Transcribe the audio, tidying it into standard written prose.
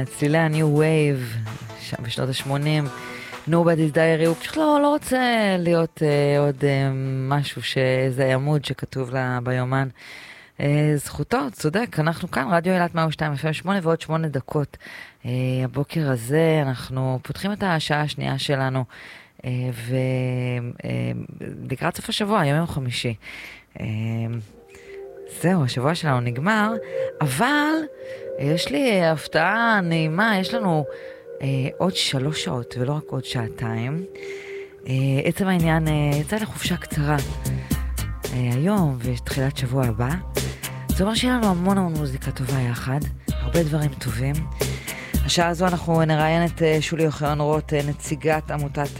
צלילי ה-New Wave, שם בשנות ה-80, Nobody's Diary, הוא פשוט לא רוצה להיות עוד משהו שזה עמוד שכתוב לה ביומן. זכותו, צודק, אנחנו כאן, רדיו אילת 102 FM 8 ועוד 8 דקות. הבוקר הזה אנחנו פותחים את השעה השנייה שלנו, ולקראת סוף השבוע, היום יום חמישי. זהו, השבוע שלנו נגמר, אבל יש לי הפתעה נעימה, יש לנו עוד 3 שעות ולא רק עוד שעתיים. עצם העניין, יצא לחופשה קצרה היום ותחילת שבוע הבא. זה אומר שיהיה לנו המון מוזיקה טובה יחד, הרבה דברים טובים. השעה הזו אנחנו נראיין את שולי אוחיון רוט, נציגת עמותת